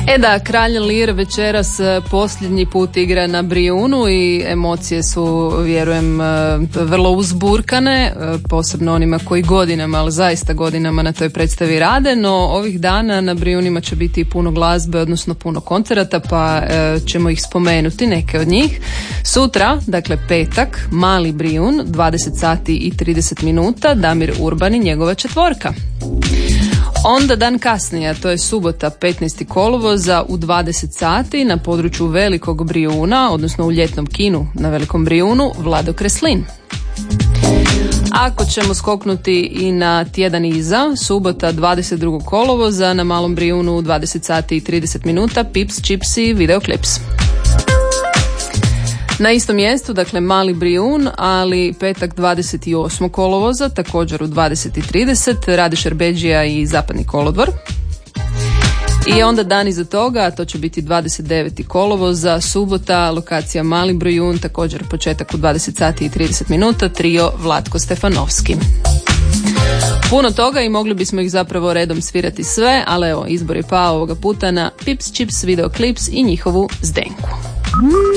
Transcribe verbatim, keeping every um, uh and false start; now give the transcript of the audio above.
E da, Kralj Lir večeras posljednji put igra na Brijunu i emocije su, vjerujem, vrlo uzburkane, posebno onima koji godinama, ali zaista godinama na toj predstavi rade, no ovih dana na Brijunima će biti puno glazbe, odnosno puno koncerata, pa ćemo ih spomenuti, neke od njih. Sutra, dakle petak, Mali Brijun, dvadeset sati i trideset minuta, Damir Urban i njegova četvorka. Onda dan kasnije, a to je subota petnaesti kolovoza u dvadeset sati na području Velikog Brijuna, odnosno u ljetnom kinu na Velikom Brijunu, Vlado Kreslin. Ako ćemo skoknuti i na tjedan iza, subota dvadeset drugog kolovoza na Malom Brijunu u dvadeset sati i trideset minuta, Pips, Chipsi, Videoklips. Na istom mjestu, dakle Mali Brijun, ali petak dvadeset osmog kolovoza, također u dvadeset i trideset, Rade Šerbedžija i Zapadni kolodvor. I onda dan iza toga, a to će biti dvadeset deveti kolovoza, subota, lokacija Mali Brijun, također početak u dvadeset sati i trideset minuta, trio Vlatko Stefanovski. Puno toga i mogli bismo ih zapravo redom svirati sve, ali evo, izbor je pao ovoga puta na Pips, Chips, Videoklips i njihovu Zdenku.